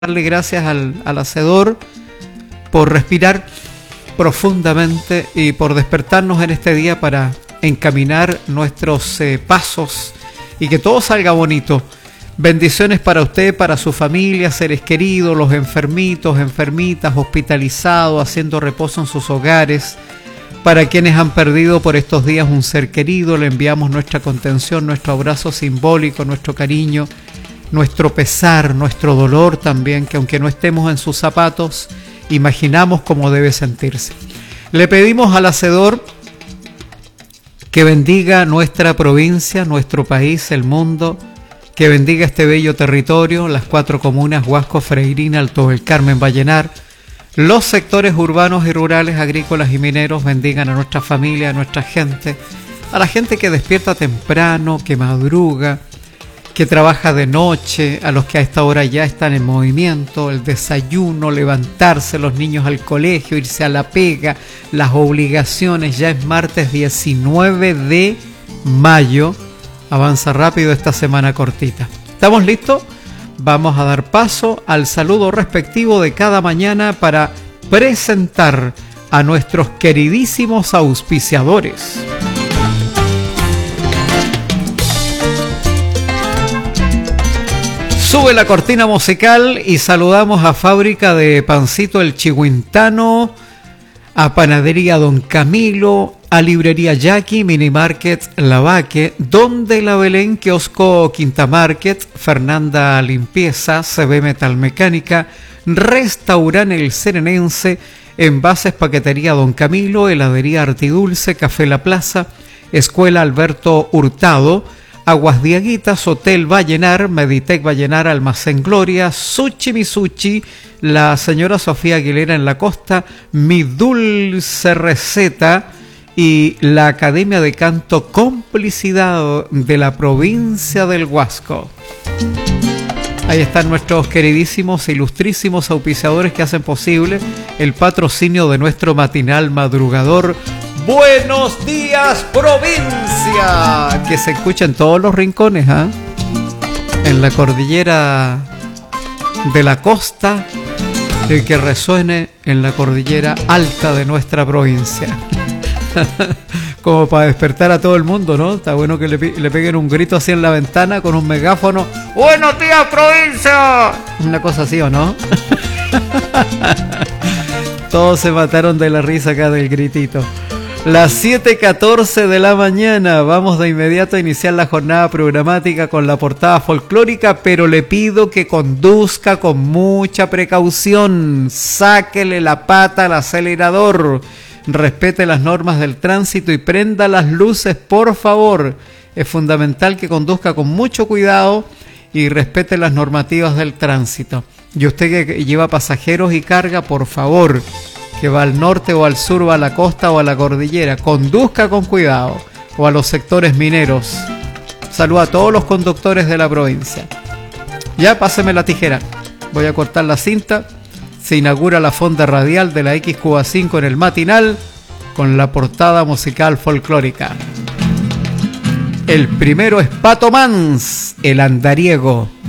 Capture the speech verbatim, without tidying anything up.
darle gracias al, al Hacedor por respirar profundamente y por despertarnos en este día para encaminar nuestros eh, pasos y que todo salga bonito. Bendiciones para usted, para su familia, seres queridos, los enfermitos, enfermitas, hospitalizados, haciendo reposo en sus hogares. Para quienes han perdido por estos días un ser querido, le enviamos nuestra contención, nuestro abrazo simbólico, nuestro cariño, nuestro pesar, nuestro dolor también, que aunque no estemos en sus zapatos, imaginamos cómo debe sentirse. Le pedimos al Hacedor que bendiga nuestra provincia, nuestro país, el mundo, que bendiga este bello territorio, las cuatro comunas, Huasco, Freirina, Alto del Carmen, Vallenar, los sectores urbanos y rurales, agrícolas y mineros. Bendigan a nuestra familia, a nuestra gente, a la gente que despierta temprano, que madruga, que trabaja de noche, a los que a esta hora ya están en movimiento, el desayuno, levantarse, los niños al colegio, irse a la pega, las obligaciones. Ya es martes diecinueve de mayo, avanza rápido esta semana cortita. ¿Estamos listos? Vamos a dar paso al saludo respectivo de cada mañana para presentar a nuestros queridísimos auspiciadores. Sube la cortina musical y saludamos a Fábrica de Pancito El Chihuintano, a Panadería Don Camilo, a Librería Jackie, Mini Market Lavaque, Donde la Belén, Kiosco Quinta Market, Fernanda Limpieza, C B Metal Mecánica, Restaurante El Serenense, Envases Paquetería Don Camilo, Heladería Artidulce, Café La Plaza, Escuela Alberto Hurtado, Aguas Diaguitas, Hotel Vallenar, Meditec Vallenar, Almacén Gloria, Sushi Misuchi, la señora Sofía Aguilera en la costa, Mi Dulce Receta y la Academia de Canto Complicidad de la provincia del Huasco. Ahí están nuestros queridísimos e ilustrísimos auspiciadores que hacen posible el patrocinio de nuestro matinal madrugador. Buenos días, provincia, que se escucha en todos los rincones, ¿eh? En la cordillera de la costa, y que resuene en la cordillera alta de nuestra provincia. Como para despertar a todo el mundo, ¿no? Está bueno que le, le peguen un grito así en la ventana con un megáfono. ¡Buenos días, provincia! Una cosa así, ¿o no? Todos se mataron de la risa acá del gritito. Las siete catorce de la mañana, vamos de inmediato a iniciar la jornada programática con la portada folclórica, pero le pido que conduzca con mucha precaución, sáquele la pata al acelerador, respete las normas del tránsito y prenda las luces, por favor. Es fundamental que conduzca con mucho cuidado y respete las normativas del tránsito. Y usted que lleva pasajeros y carga, por favor, que va al norte o al sur o a la costa o a la cordillera, conduzca con cuidado, o a los sectores mineros. Saluda a todos los conductores de la provincia. Ya, páseme la tijera, voy a cortar la cinta. Se inaugura la fonda radial de la X Q A cinco en el matinal con la portada musical folclórica. El primero es Pato Mans, el andariego.